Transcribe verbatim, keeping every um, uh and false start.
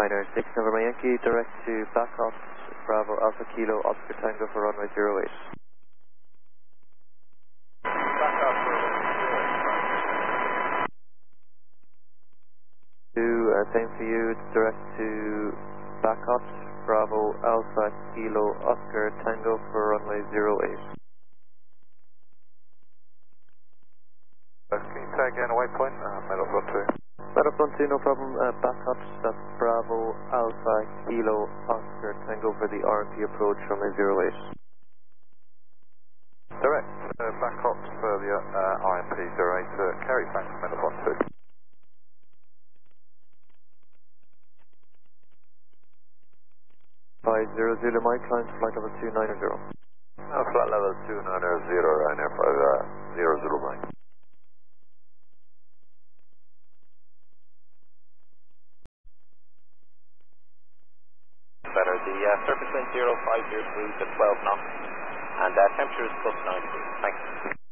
Niner six November Yankee, direct to back ops, Bravo Alpha Kilo, Oscar Tango for runway zero eight. Back up for Two, uh, same for you, direct to back ops, Bravo Alpha Kilo, Oscar Tango for runway zero eight. uh, Can you tag in waypoint? Uh, metal front two. Metal front two, no problem, uh, back ops, that's Bravo Alpha Kilo, Oscar Tango for the R and P approach, runway zero eight. Direct, uh, back ops for the uh, I M P zero eight, uh, carry thanks, metal front two. five zero Zulu, my climb to flight level two nine zero. Uh, flight level two nine zero, Ryanair five zero Zulu Mike. Better. The uh, surface wind zero five zero three to twelve knots, and uh, temperature is plus nine degrees. Thanks.